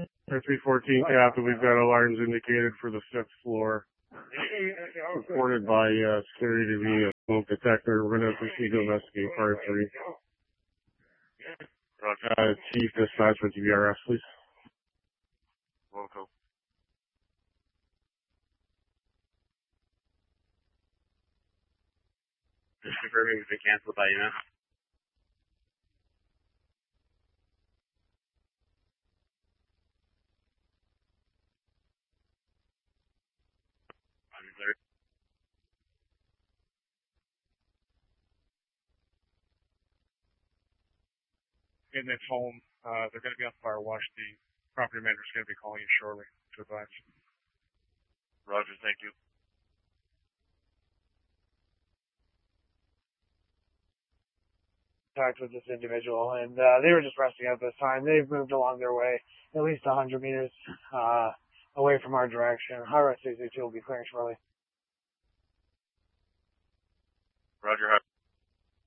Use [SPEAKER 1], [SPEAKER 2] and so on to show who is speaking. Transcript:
[SPEAKER 1] 314 Captain, we've got alarms indicated for the 5th floor. Reported by security to be a smoke detector. We're going to proceed to investigate part 3. Chief Dispatch with URS, please.
[SPEAKER 2] Welcome. Just confirming if it canceled by email.
[SPEAKER 3] And it's home. They're going to be on fire wash. The property manager is going to be calling you shortly to advise.
[SPEAKER 2] Roger, thank you.
[SPEAKER 4] Contact with this individual, and they were just resting at this time. They've moved along their way at least 100 meters away from our direction. High-rise 682 will be clearing shortly.
[SPEAKER 2] Roger.